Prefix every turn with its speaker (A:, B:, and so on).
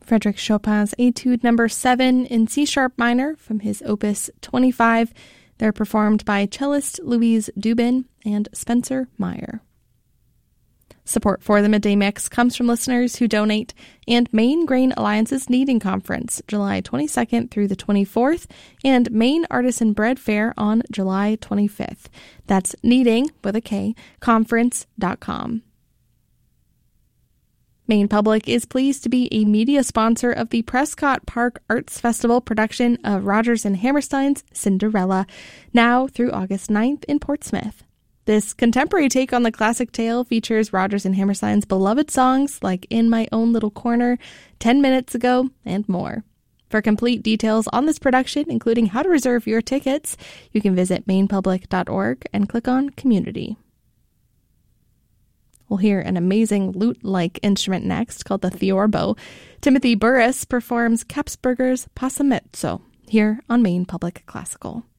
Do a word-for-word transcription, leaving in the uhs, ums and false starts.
A: Frédéric Chopin's Etude number seven in C-sharp minor from his Opus twenty-five. They're performed by cellist Louise Dubin and Spencer Meyer. Support for the Midday Mix comes from listeners who donate and Maine Grain Alliance's Kneading Conference, July twenty-second through the twenty-fourth, and Maine Artisan Bread Fair on July twenty-fifth. That's kneading, with a K, conference dot com. Maine Public is pleased to be a media sponsor of the Prescott Park Arts Festival production of Rodgers and Hammerstein's Cinderella, now through August ninth in Portsmouth. This contemporary take on the classic tale features Rodgers and Hammerstein's beloved songs like In My Own Little Corner, ten minutes ago, and more. For complete details on this production, including how to reserve your tickets, you can visit maine public dot org and click on Community. We'll hear an amazing lute-like instrument next called the theorbo. Timothy Burris performs Kapsberger's Passamezzo here on Maine Public Classical.